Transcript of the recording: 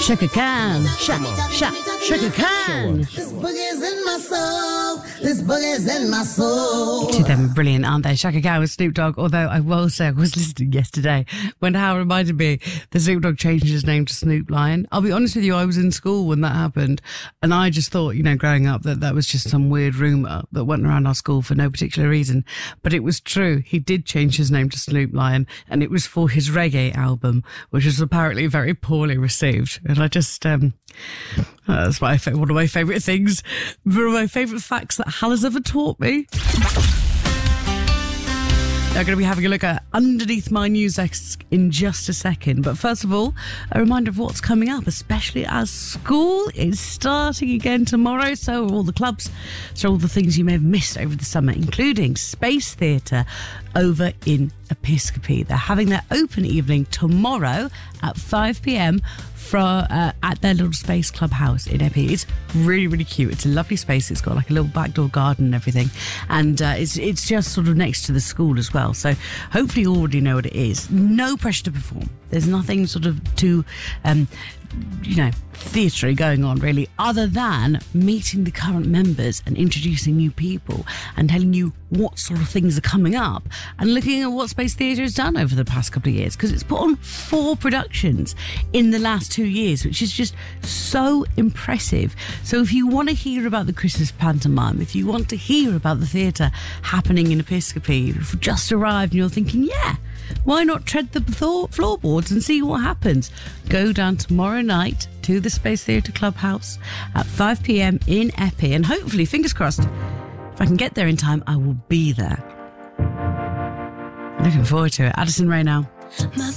Chaka Khan. Chaka Khan. This boogie's in my soul. This boogie's in my soul. To them, brilliant, aren't they? Chaka Khan with Snoop Dogg. Although I will say, I was listening yesterday when Hal reminded me that Snoop Dogg changed his name to Snoop Lion. I'll be honest with you, I was in school when that happened, and I just thought, growing up, that was just some weird rumour that went around our school for no particular reason. But it was true. He did change his name to Snoop Lion, and it was for his reggae album, which was apparently very poorly received. And I just, that's one of my favourite things, one of my favourite facts that Hal has ever taught me. They're going to be having a look at underneath my news desk in just a second. But first of all, a reminder of what's coming up, especially as school is starting again tomorrow. So are all the clubs, so all the things you may have missed over the summer, including Space Theatre over in Episcopi. They're having their open evening tomorrow at 5 p.m. at their little space clubhouse in Epi. It's really, really cute. It's a lovely space. It's got like a little backdoor garden and everything. And it's just sort of next to the school as well. So hopefully you already know what it is. No pressure to perform. There's nothing sort of too, theatre going on really, other than meeting the current members and introducing new people and telling you what sort of things are coming up and looking at what Space Theatre has done over the past couple of years, because it's put on 4 productions in the last 2 years, which is just so impressive. So if you want to hear about the Christmas pantomime, if you want to hear about the theatre happening in Episcopi, you've just arrived and you're thinking, why not tread the floorboards and see what happens? Go down tomorrow night to the Space Theatre Clubhouse at 5 p.m. in Epi, and hopefully, fingers crossed, if I can get there in time, I will be there. Looking forward to it. Addison Rae now.